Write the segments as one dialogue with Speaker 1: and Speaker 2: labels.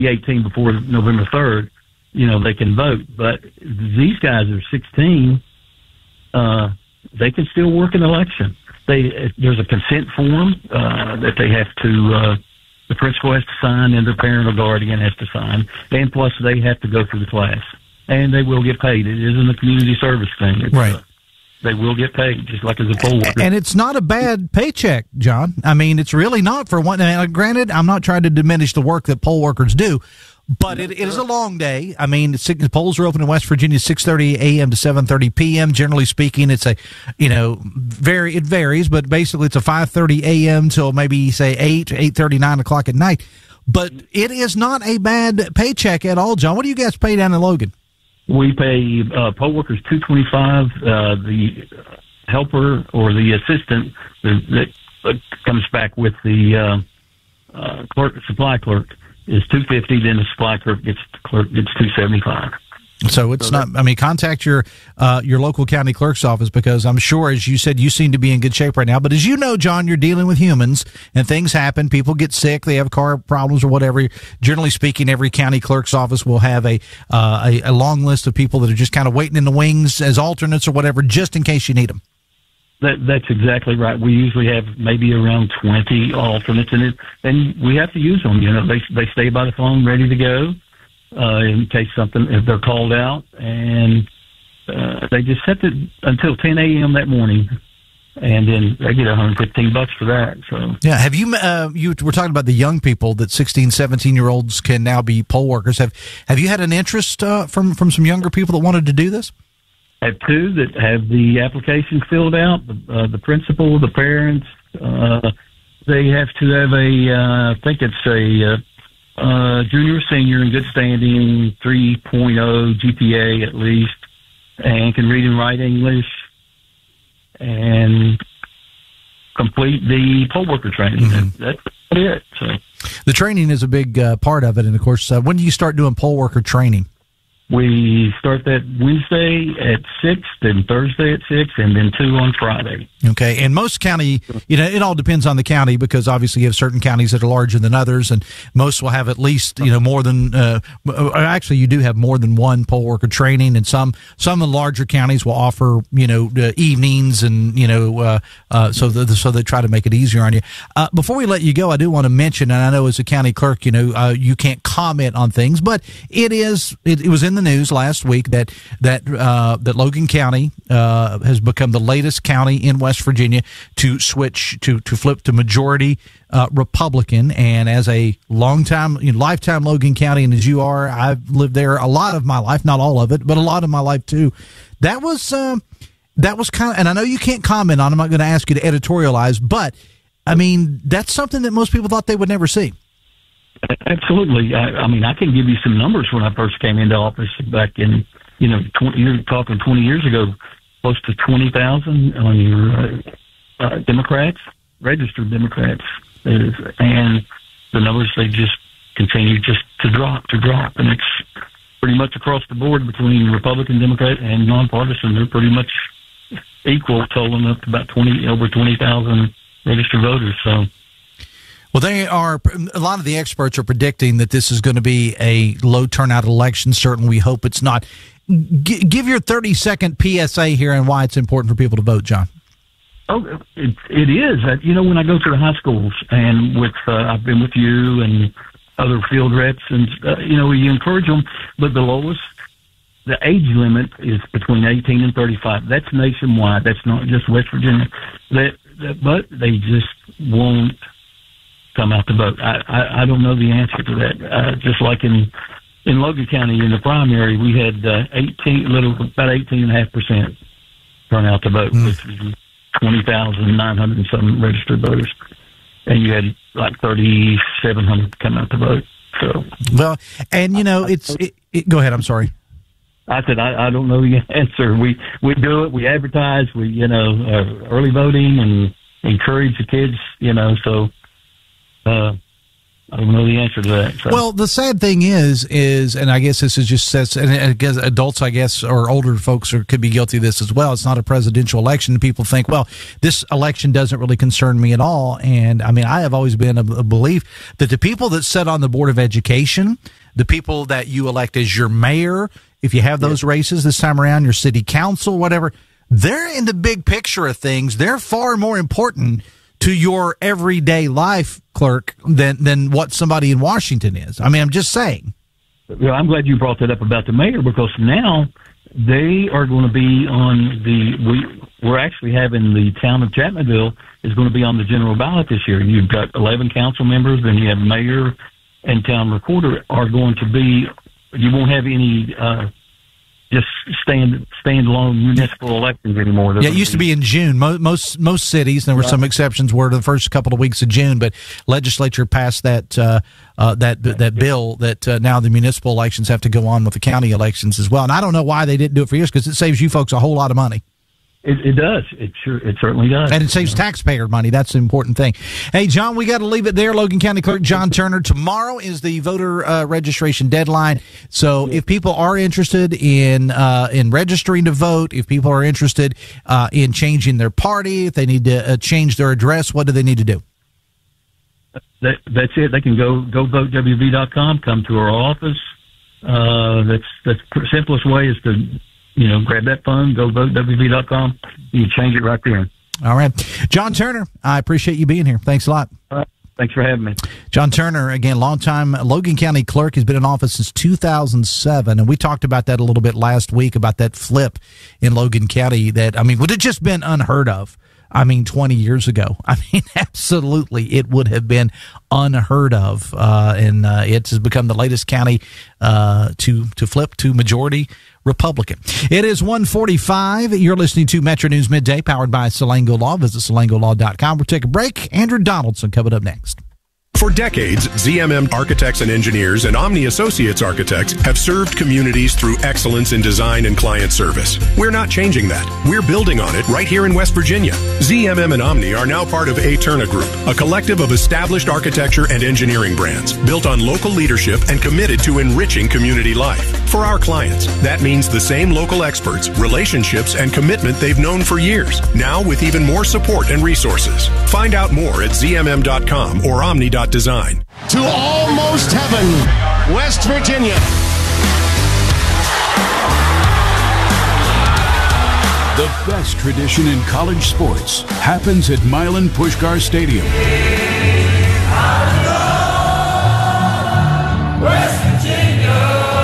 Speaker 1: 18 before November 3rd, they can vote. But these guys are 16. They can still work an election. There's a consent form that they have to, the principal has to sign and the parent or guardian has to sign. And plus they have to go through the class. And they will get paid. It isn't a community service thing.
Speaker 2: Right.
Speaker 1: They will get paid, just like as a poll worker.
Speaker 2: And it's not a bad paycheck, John. I mean, it's really not for one. Granted, I'm not trying to diminish the work that poll workers do, but it is a long day. I mean, the polls are open in West Virginia 6:30 a.m. to 7:30 p.m. Generally speaking, it's it varies, but basically it's a 5:30 a.m. till maybe say 8:30, 9 o'clock at night. But it is not a bad paycheck at all, John. What do you guys pay down in Logan?
Speaker 1: We pay poll workers $225. The helper or the assistant that comes back with the supply clerk is $250. Then the supply clerk gets $275.
Speaker 2: So it's not. I mean, contact your local county clerk's office, because I'm sure, as you said, you seem to be in good shape right now. But as you know, John, you're dealing with humans, and things happen. People get sick. They have car problems or whatever. Generally speaking, every county clerk's office will have a long list of people that are just kind of waiting in the wings as alternates or whatever, just in case you need them.
Speaker 1: That's exactly right. We usually have maybe around 20 alternates, and we have to use them. They stay by the phone ready to go. In case if they're called out, and they just set it until 10 a.m. that morning, and then they get $115 for that. So
Speaker 2: yeah, have you were talking about the young people, that 16, 17-year-olds can now be poll workers. Have you had an interest from some younger people that wanted to do this?
Speaker 1: I have two that have the application filled out. The principal, the parents, they have to have I think it's a junior or senior in good standing, 3.0 GPA at least, and can read and write English, and complete the poll worker training. Mm-hmm. That's it. So
Speaker 2: the training is a big part of it, and of course, when do you start doing poll worker training?
Speaker 1: We start that Wednesday at 6, then Thursday at 6, and then 2 on Friday.
Speaker 2: Okay, and most county, it all depends on the county, because obviously you have certain counties that are larger than others, and most will have at least, more than, actually you do have more than one poll worker training, and some of the larger counties will offer, evenings, and, so they try to make it easier on you. Before we let you go, I do want to mention, and I know as a county clerk, you can't comment on things, but it was in the news last week that Logan County has become the latest county in West Virginia to switch to flip to majority Republican. And as a lifetime Logan County, and as you are, I've lived there a lot of my life, not all of it, but a lot of my life too. That was kind of, and I know you can't comment on. I'm not going to ask you to editorialize, but I mean, that's something that most people thought they would never see.
Speaker 1: Absolutely. I mean, I can give you some numbers when I first came into office back in, you're talking 20 years ago, close to 20,000 on your Democrats, registered Democrats. And the numbers, they just continue just to drop. And it's pretty much across the board between Republican, Democrat, and nonpartisan. They're pretty much equal, totaling up to about over 20,000 registered voters. So.
Speaker 2: Well, a lot of the experts are predicting that this is going to be a low turnout election. Certainly, we hope it's not. Give your 30-second PSA here and why it's important for people to vote, John.
Speaker 1: Oh, it is. When I go to the high schools, and I've been with you and other field reps, and we encourage them, but the age limit is between 18 and 35. That's nationwide. That's not just West Virginia. But they just won't come out to vote. I don't know the answer to that. Just like in Logan County in the primary, we had about 18.5% turnout to vote, which is 20,900 and some registered voters, and you had like 3,700 come out to vote. So
Speaker 2: well, and go ahead. I'm sorry.
Speaker 1: I said I don't know the answer. We do it. We advertise. We early voting and encourage the kids. So. I don't know the answer to that. So.
Speaker 2: Well, the sad thing is, and I guess this is just, and I guess adults, or older folks could be guilty of this as well. It's not a presidential election. People think, well, this election doesn't really concern me at all. And I mean, I have always been a belief that the people that sit on the Board of Education, the people that you elect as your mayor, if you have those races this time around, your city council, whatever, they're in the big picture of things. They're far more important to your everyday life, clerk, than what somebody in Washington is. I mean, I'm just saying.
Speaker 1: Well, I'm glad you brought that up about the mayor, because now they are going to be on we're actually having the town of Chapmanville is going to be on the general ballot this year. You've got 11 council members, and you have mayor and town recorder are going to be, you won't have any just stand-alone municipal elections anymore.
Speaker 2: Yeah, it used to be in June. Most cities, there were some exceptions, were the first couple of weeks of June, but legislature passed that bill that now the municipal elections have to go on with the county elections as well. And I don't know why they didn't do it for years, because it saves you folks a whole lot of money.
Speaker 1: It does. It certainly does.
Speaker 2: And it saves taxpayer money. That's the important thing. Hey, John, we got to leave it there. Logan County Clerk John Turner. Tomorrow is the voter registration deadline. So if people are interested in registering to vote, if people are interested in changing their party, if they need to change their address, what do they need to do?
Speaker 1: That's it. They can go votewv.com, come to our office. That's the simplest way is to grab that phone, go votewv.com. You can change it right there.
Speaker 2: All right. John Turner, I appreciate you being here. Thanks a lot.
Speaker 1: All right. Thanks for having me.
Speaker 2: John Turner, again, longtime Logan County clerk, has been in office since 2007. And we talked about that a little bit last week, about that flip in Logan County that, I mean, would have just been unheard of. 20 years ago. Absolutely, it would have been unheard of. And it has become the latest county to flip to majority Republican. It is 1:45. You're listening to Metro News Midday, powered by Salango Law. Visit salangolaw.com. We'll take a break. Andrew Donaldson coming up next.
Speaker 3: For decades, ZMM Architects and Engineers and Omni Associates Architects have served communities through excellence in design and client service. We're not changing that. We're building on it right here in West Virginia. ZMM and Omni are now part of Aeterna Group, a collective of established architecture and engineering brands built on local leadership and committed to enriching community life. For our clients, that means the same local experts, relationships, and commitment they've known for years, now with even more support and resources. Find out more at zmm.com or omni.design.
Speaker 4: To almost heaven, West Virginia.
Speaker 5: The best tradition in college sports happens at Milan Puskar Stadium.
Speaker 6: West Virginia.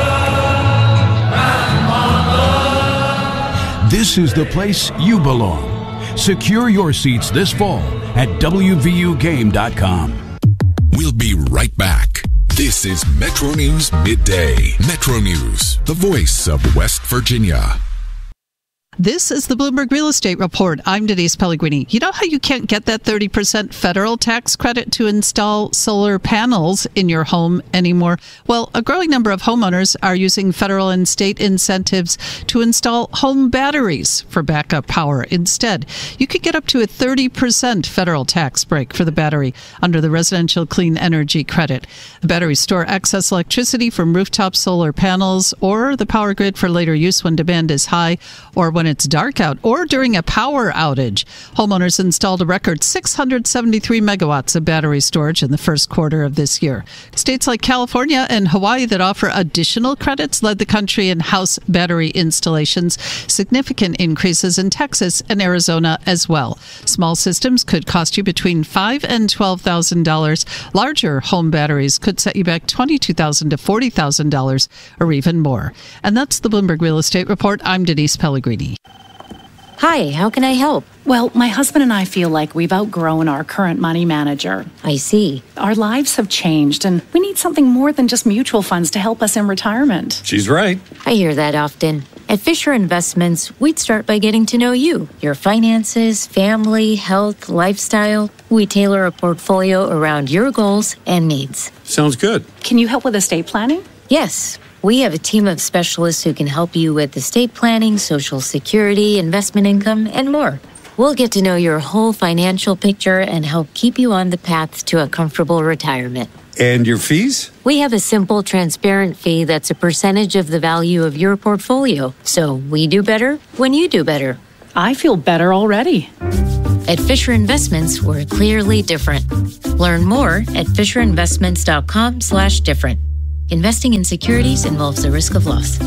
Speaker 5: This is the place you belong. Secure your seats this fall at WVUGame.com.
Speaker 7: We'll be right back. This is Metro News Midday. Metro News, the voice of West Virginia.
Speaker 8: This is the Bloomberg Real Estate Report. I'm Denise Pellegrini. You know how you can't get that 30% federal tax credit to install solar panels in your home anymore? Well, a growing number of homeowners are using federal and state incentives to install home batteries for backup power instead. You could get up to a 30% federal tax break for the battery under the Residential Clean Energy Credit. The batteries store excess electricity from rooftop solar panels or the power grid for later use when demand is high or when it's dark out or during a power outage. Homeowners installed a record 673 megawatts of battery storage in the first quarter of this year. States like California and Hawaii that offer additional credits led the country in house battery installations. Significant increases in Texas and Arizona as well. Small systems could cost you between $5,000 and $12,000. Larger home batteries could set you back $22,000 to $40,000 or even more. And that's the Bloomberg Real Estate Report. I'm Denise Pellegrini.
Speaker 9: Hi, how can I help?
Speaker 10: Well, my husband and I feel like we've outgrown our current money manager.
Speaker 9: I see.
Speaker 10: Our lives have changed, and we need something more than just mutual funds to help us in retirement.
Speaker 11: She's right.
Speaker 9: I hear that often. At Fisher Investments, we'd start by getting to know you, your finances, family, health, lifestyle. We tailor a portfolio around your goals and needs.
Speaker 11: Sounds good.
Speaker 10: Can you help with estate planning?
Speaker 9: Yes. We have a team of specialists who can help you with estate planning, Social Security, investment income, and more. We'll get to know your whole financial picture and help keep you on the path to a comfortable retirement.
Speaker 11: And your fees?
Speaker 9: We have a simple, transparent fee that's a percentage of the value of your portfolio. So we do better when you do better.
Speaker 10: I feel better already.
Speaker 9: At Fisher Investments, we're clearly different. Learn more at FisherInvestments.com/different. Investing in securities involves the risk of loss.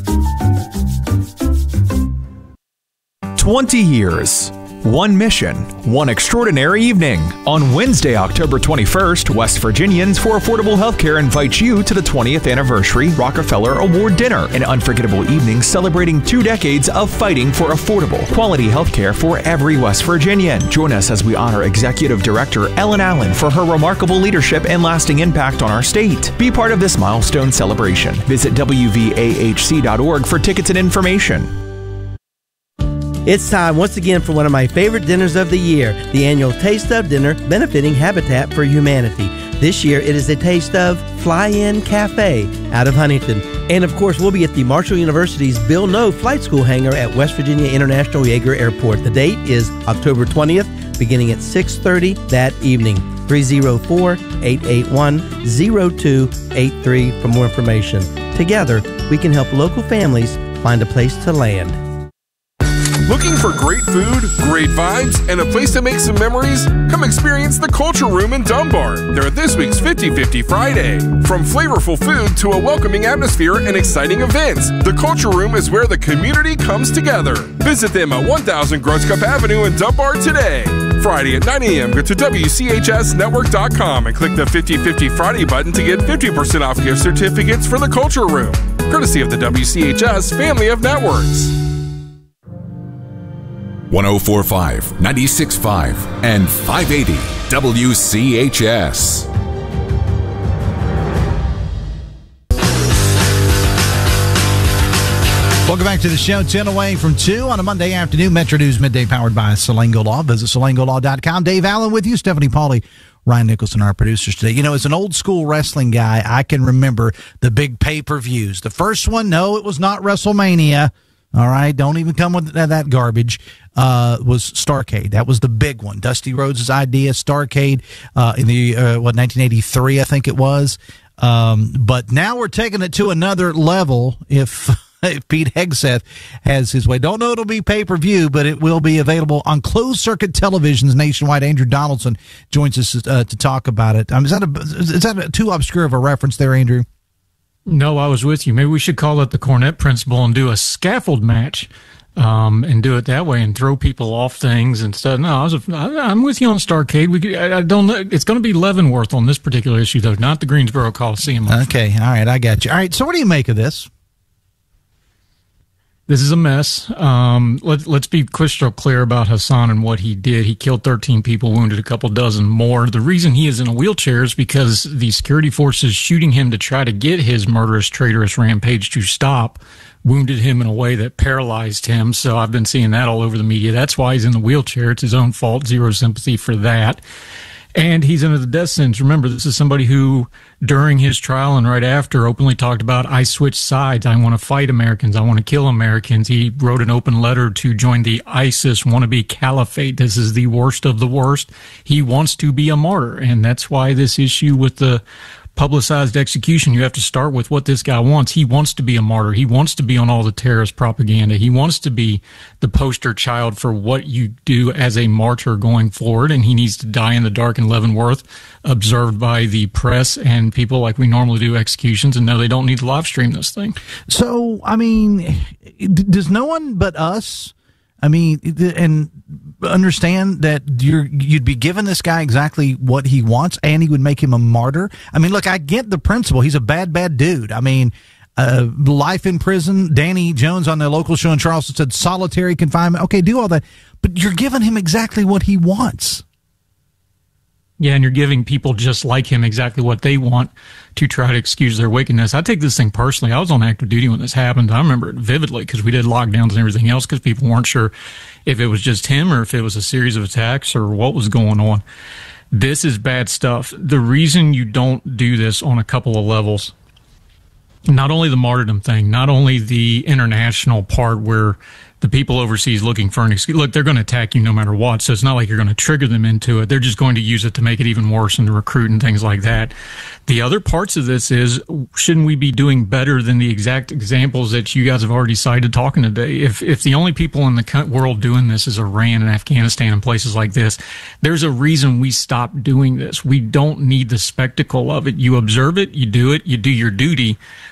Speaker 12: 20 years. One mission, one extraordinary evening. On Wednesday, October 21st, West Virginians for Affordable Healthcare invite you to the 20th Anniversary Rockefeller Award Dinner, an unforgettable evening celebrating 2 decades of fighting for affordable, quality healthcare for every West Virginian. Join us as we honor Executive Director Ellen Allen for her remarkable leadership and lasting impact on our state. Be part of this milestone celebration. Visit WVAHC.org for tickets and information.
Speaker 13: It's time once again for one of my favorite dinners of the year, the annual Taste of Dinner benefiting Habitat for Humanity. This year it is a Taste of Fly-In Cafe out of Huntington. And of course we'll be at the Marshall University's Bill Noe Flight School hangar at West Virginia International Yeager Airport. The date is October 20th, beginning at 6:30 that evening. 304-881-0283 for more information. Together, we can help local families find a place to land.
Speaker 14: Looking for great food, great vibes, and a place to make some memories? Come experience the Culture Room in Dunbar. They're this week's 50-50 Friday. From flavorful food to a welcoming atmosphere and exciting events, the Culture Room is where the community comes together. Visit them at 1000 Gross Cup Avenue in Dunbar today. Friday at 9 a.m. Go to WCHSnetwork.com and click the 50-50 Friday button to get 50% off gift certificates for the Culture Room. Courtesy of the WCHS family of networks.
Speaker 7: 104.5, 96.5, and 580 WCHS.
Speaker 2: Welcome back to the show. 10 away from 2 on a Monday afternoon. Metro News Midday powered by Salango Law. Visit salangolaw.com. Dave Allen with you. Stephanie Pauly, Ryan Nicholson, our producers today. You know, as an old school wrestling guy, I can remember the big pay-per-views. The first one, no, it was not WrestleMania. All right, don't even come with that garbage. Was Starrcade. That was the big one. Dusty Rhodes' idea, Starrcade, in the 1983, I think it was. But now we're taking it to another level. If Pete Hegseth has his way, don't know it'll be pay-per-view, but it will be available on closed-circuit televisions nationwide. Andrew Donaldson joins us to talk about it. Is that too obscure of a reference there, Andrew?
Speaker 15: No, I was with you. Maybe we should call it the Cornette Principle and do a scaffold match, and do it that way and throw people off things instead. No, I'm with you on Starrcade. I don't know. It's going to be Leavenworth on this particular issue, though, not the Greensboro Coliseum.
Speaker 2: Okay, all right, I got you. All right, so what do you make of this?
Speaker 15: This is a mess. Let's be crystal clear about Hassan and what he did. He killed 13 people, wounded a couple dozen more. The reason he is in a wheelchair is because the security forces shooting him to try to get his murderous, traitorous rampage to stop wounded him in a way that paralyzed him. So I've been seeing that all over the media. That's why he's in the wheelchair. It's his own fault. Zero sympathy for that. And he's under the death sentence. Remember, this is somebody who, during his trial and right after, openly talked about, I switched sides. I want to fight Americans. I want to kill Americans. He wrote an open letter to join the ISIS wannabe caliphate. This is the worst of the worst. He wants to be a martyr. And that's why this issue with the publicized execution, you have to start with what this guy wants. He wants to be a martyr. He wants to be on all the terrorist propaganda. He wants to be the poster child for what you do as a martyr going forward, and he needs to die in the dark in Leavenworth, observed by the press and people like we normally do executions, and no, they don't need to live stream this thing.
Speaker 2: So, I mean, does no one but us, and understand that you'd be giving this guy exactly what he wants, and he would make him a martyr? I mean, look, I get the principle. He's a bad dude. I mean, life in prison. Danny Jones on the local show in Charleston said solitary confinement. Okay, do all that, but you're giving him exactly what he wants.
Speaker 15: Yeah, and you're giving people just like him exactly what they want to try to excuse their wickedness. I take this thing personally. I was on active duty when this happened. I remember it vividly because we did lockdowns and everything else because people weren't sure if it was just him or if it was a series of attacks or what was going on. This is bad stuff. The reason you don't do this on a couple of levels, not only the martyrdom thing, not only the international part where the people overseas looking for an excuse. Look, they're going to attack you no matter what, so it's not like you're going to trigger them into it. They're just going to use it to make it even worse and to recruit and things like that. The other parts of this is, shouldn't we be doing better than the exact examples that you guys have already cited talking today? If the only people in the world doing this is Iran and Afghanistan and places like this, there's a reason we stopped doing this. We don't need the spectacle of it. You observe it, you do your duty,